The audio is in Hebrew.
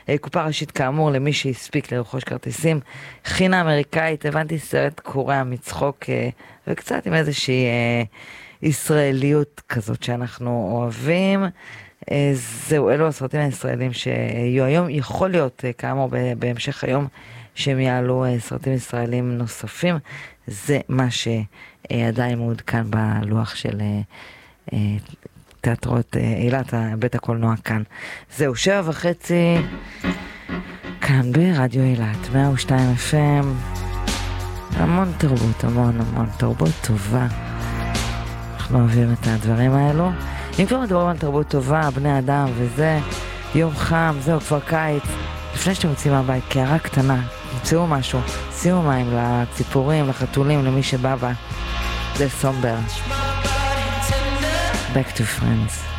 קופה ראשית כאמור למי שהספיק לרכוש כרטיסים. חינה אמריקאית, הבנתי סרט קורע מצחוק וקצת עם איזושהי ישראליות כזאת שאנחנו אוהבים. זהו, אלו הסרטים הישראלים שיהיו היום. יכול להיות כאמור בהמשך היום שהם יעלו סרטים ישראלים נוספים. זה מה שעדיין מעודכן בלוח של תיאטרות אילת, בית הקולנוע כאן. זהו, 7:30 כאן ברדיו אילת, 102 FM. המון תרבות, המון תרבות טובה. אנחנו אוהבים את הדברים האלו. אם כבר מדברים על תרבות טובה, בני אדם וזה, יום חם, זהו כבר קיץ. לפני שאתם יוצאים מהבית, קערה קטנה, תמצאו משהו, שימו מים לציפורים, לחתולים, למי שבא בה. זה סומבר. Back to Friends.